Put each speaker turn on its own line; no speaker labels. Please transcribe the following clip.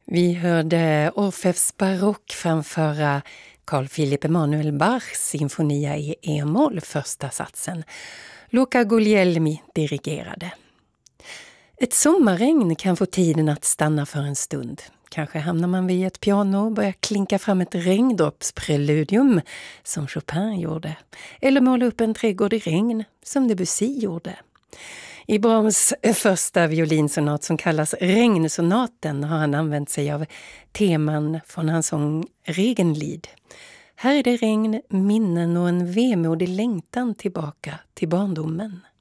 Vi hörde Orfeus Barock framföra Carl Philipp Emanuel Bachs sinfonia i E-moll, första satsen. Luca Guglielmi dirigerade. Ett sommarregn kan få tiden att stanna för en stund. Kanske hamnar man vid ett piano och börjar klinka fram ett regndroppspreludium som Chopin gjorde. Eller måla upp en trädgård i regn som Debussy gjorde. I Brahms första violinsonat som kallas Regnsonaten har han använt sig av teman från hans sång Regenlied. Här är det regn, minnen och en vemodig längtan tillbaka till barndomen.